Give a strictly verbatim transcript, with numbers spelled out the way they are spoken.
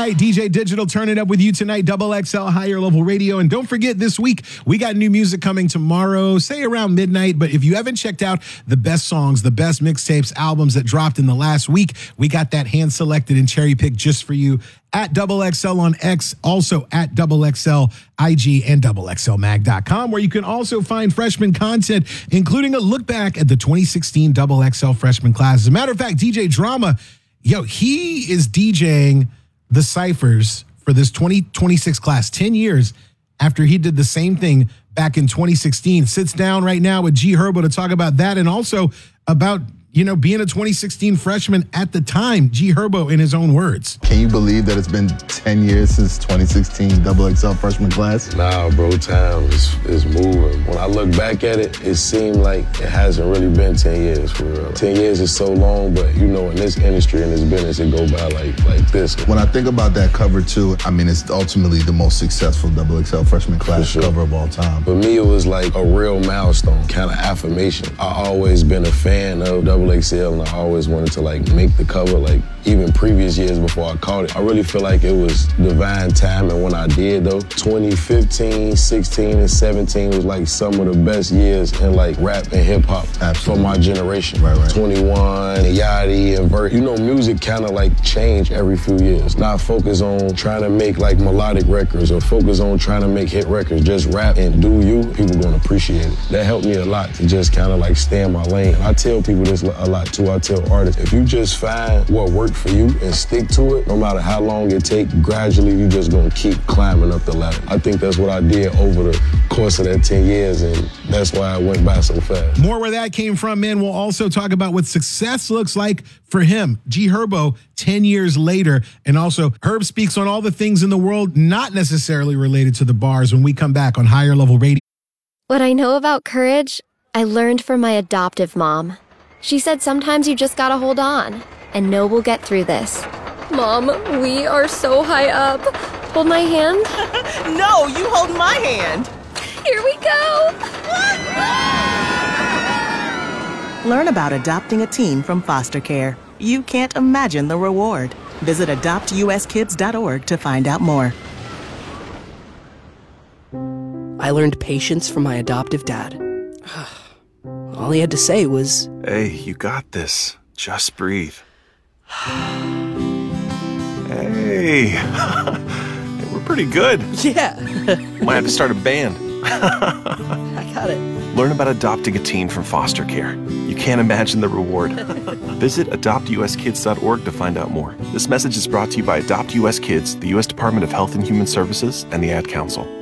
right, D J Digital, turn it up with you tonight. Double X L Higher Level Radio. And don't forget, this week, we got new music coming tomorrow, say around midnight. But if you haven't checked out the best songs, the best mixtapes, albums that dropped in the last week, we got that hand-selected and cherry-picked just for you at Double X L on X, also at Double X L I G and double X L mag dot com, where you can also find freshman content, including a look back at the twenty sixteen Double X L freshman class. As a matter of fact, D J Drama, yo, he is DJing the ciphers for this twenty twenty-six class, ten years after he did the same thing back in twenty sixteen. Sits down right now with G Herbo to talk about that and also about, you know, being a twenty sixteen freshman at the time. G Herbo in his own words. Can you believe that it's been ten years since twenty sixteen Double X L freshman class? Nah, bro, time is, is moving. When I look back at it, it seemed like it hasn't really been ten years for real. ten years is so long, but you know, in this industry, in this business, it go by like like this. When I think about that cover too, I mean, it's ultimately the most successful Double X L freshman class sure. cover of all time. For me, it was like a real milestone, kind of affirmation. I always been a fan of Double X L, and I always wanted to like make the cover, like even previous years before I caught it. I really feel like it was divine timing when I did though. twenty fifteen, sixteen, and seventeen was like some of the best years in like rap and hip hop for my generation. Right, right. twenty-one, Yachty, and Vert. You know, music kind of like change every few years. Not focus on trying to make like melodic records or focus on trying to make hit records. Just rap and do you. People gonna appreciate it. That helped me a lot to just kind of like stay in my lane. I tell people this a lot too. I tell artists, if you just find what worked for you and stick to it, no matter how long it take, gradually you just gonna keep climbing up the ladder. I think that's what I did over the course of that ten years, and that's why I went by so fast. More where that came from, man. We'll also talk about what success looks like for him, G Herbo, ten years later. And also, Herb speaks on all the things in the world not necessarily related to the bars when we come back on Higher Level Radio. What I know about courage, I learned from my adoptive mom. She said sometimes you just gotta hold on and know we'll get through this. Mom, we are so high up. Hold my hand. No, you hold my hand. Here we go. Learn about adopting a teen from foster care. You can't imagine the reward. Visit adopt U S kids dot org to find out more. I learned patience from my adoptive dad. All he had to say was, "Hey, you got this. Just breathe." Hey, we're pretty good. Yeah. Might have to start a band. I got it. Learn about adopting a teen from foster care. You can't imagine the reward. Visit adopt U S kids dot org to find out more. This message is brought to you by Adopt U S Kids, the U S Department of Health and Human Services, and the Ad Council.